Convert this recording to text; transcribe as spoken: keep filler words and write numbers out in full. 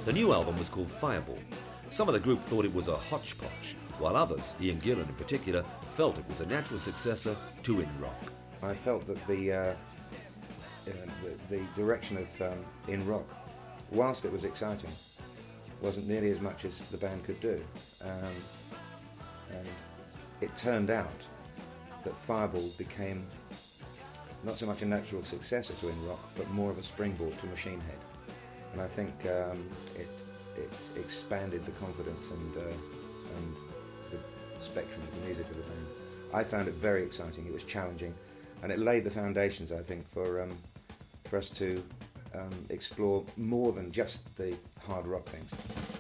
The new album was called Fireball. Some of the group thought it was a hodgepodge, while others, Ian Gillan in particular, felt it was a natural successor to In Rock. I felt that the uh, uh, the, the direction of um, In Rock, whilst it was exciting, wasn't nearly as much as the band could do. Um, and it turned out that Fireball became not so much a natural successor to In Rock, but more of a springboard to Machine Head. And I think um, it it expanded the confidence and uh, and the spectrum of the music of the band. I found it very exciting. It was challenging, and it laid the foundations, I think, for um, for us to um, explore more than just the hard rock things.